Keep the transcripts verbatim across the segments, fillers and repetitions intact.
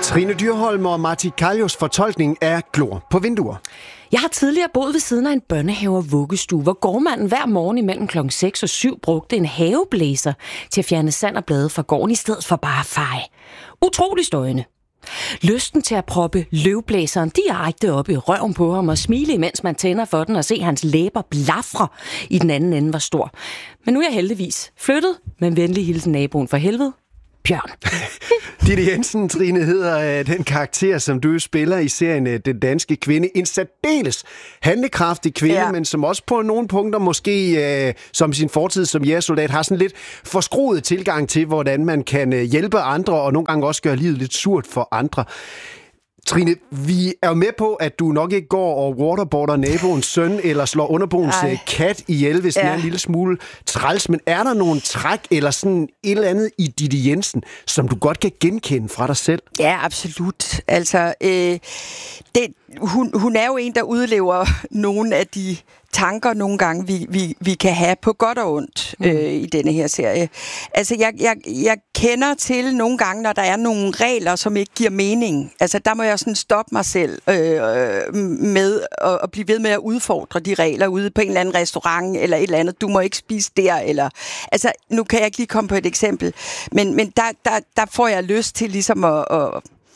Trine Dyrholm og Martin Kaljos fortolkning af Glor på vinduer. Jeg har tidligere boet ved siden af en børnehave og vuggestue, hvor gårdmanden hver morgen imellem klokken seks og syv brugte en haveblæser til at fjerne sand og blade fra gården i stedet for bare fej. Utrolig støjende. Lysten til at proppe løvblæseren direkte op i røven på ham og smile, imens man tænder for den og se hans læber blafre i den anden ende var stor. Men nu er jeg heldigvis flyttet, med en venlig hilsen naboen for helvede. Bjørn. Ditte Jensen, Trine, hedder den karakter, som du spiller i serien Den Danske Kvinde. En særdeles handlekraftig kvinde, ja. Men som også på nogle punkter måske, øh, som sin fortid som jægersoldat, har sådan lidt forskruet tilgang til, hvordan man kan hjælpe andre, og nogle gange også gøre livet lidt surt for andre. Trine, vi er jo med på, at du nok ikke går og waterboarder naboens søn, eller slår underboens Ej. kat ihjel, hvis ja. den er en lille smule træls. Men er der nogle træk, eller sådan et eller andet i Ditte Jensen, som du godt kan genkende fra dig selv? Ja, absolut. Altså, øh, det, hun, hun er jo en, der udlever nogle af de tanker nogle gange, vi, vi, vi kan have på godt og ondt øh, mm. i denne her serie. Altså, jeg, jeg, jeg kender til nogle gange, når der er nogle regler, som ikke giver mening. Altså, der må jeg sådan stoppe mig selv øh, med at, at blive ved med at udfordre de regler ude på en eller anden restaurant, eller et eller andet. Du må ikke spise der, eller... Altså, nu kan jeg ikke lige komme på et eksempel, men, men der, der, der får jeg lyst til ligesom at... at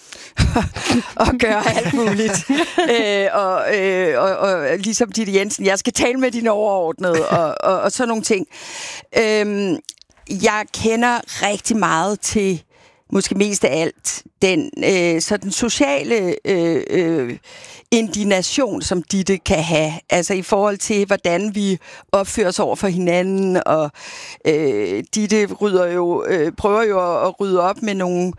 og gøre alt muligt. øh, og, øh, og, og ligesom Ditte Jensen, jeg skal tale med dine overordnede, og, og, og sådan nogle ting. Øhm, jeg kender rigtig meget til, måske mest af alt, den, øh, så den sociale øh, øh, indignation, som Ditte kan have. Altså i forhold til, hvordan vi opfører os over for hinanden, og øh, Ditte rydder jo, øh, prøver jo at rydde op med nogle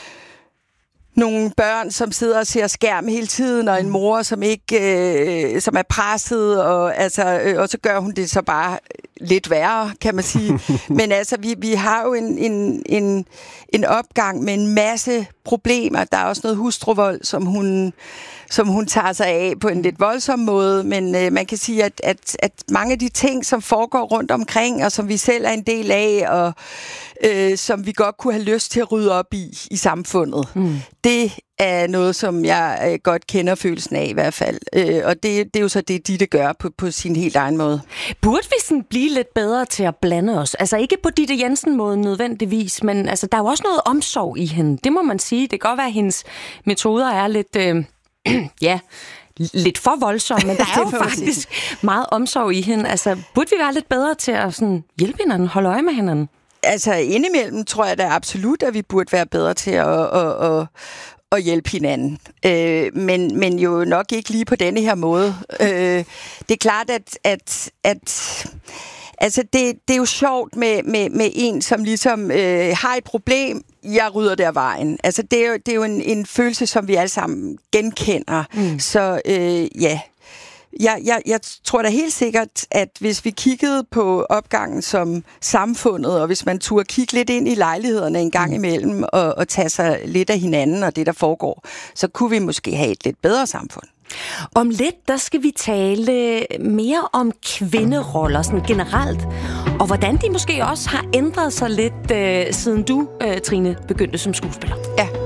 Nogle børn, som sidder og ser skærm hele tiden, og en mor, som ikke, øh, som er presset, og, altså, øh, og så gør hun det så bare lidt værre, kan man sige. Men altså, vi, vi har jo en, en, en, en opgang med en masse problemer. Der er også noget hustruvold, som hun, som hun tager sig af på en lidt voldsom måde, men øh, man kan sige, at, at, at mange af de ting, som foregår rundt omkring, og som vi selv er en del af, og øh, som vi godt kunne have lyst til at rydde op i i samfundet, mm. det er noget, som jeg øh, godt kender følelsen af i hvert fald. Øh, og det, det er jo så det, Ditte gør på, på sin helt egen måde. Burde vi sådan blive lidt bedre til at blande os? Altså ikke på Ditte Jensen-måden nødvendigvis, men altså, der er jo også noget omsorg i hende. Det må man sige. Det kan godt være, at hendes metoder er lidt... Øh, ja, lidt for voldsom, men der er jo faktisk meget omsorg i hende. Altså, burde vi være lidt bedre til at sådan, hjælpe hinanden, holde øje med hinanden? Altså, indimellem tror jeg da absolut, at vi burde være bedre til at, at, at, at hjælpe hinanden. Øh, men, men jo nok ikke lige på denne her måde. Øh, det er klart, at... at, at Altså, det, det er jo sjovt med, med, med en, som ligesom øh, har et problem, jeg rydder der vejen. Altså, det er jo, det er jo en, en følelse, som vi alle sammen genkender. Mm. Så øh, ja, jeg, jeg, jeg tror da helt sikkert, at hvis vi kiggede på opgangen som samfundet, og hvis man turde kigge lidt ind i lejlighederne en gang imellem, og, og tage sig lidt af hinanden og det, der foregår, så kunne vi måske have et lidt bedre samfund. Om lidt, der skal vi tale mere om kvinderoller sådan generelt, og hvordan de måske også har ændret sig lidt, øh, siden du, øh, Trine, begyndte som skuespiller. Ja.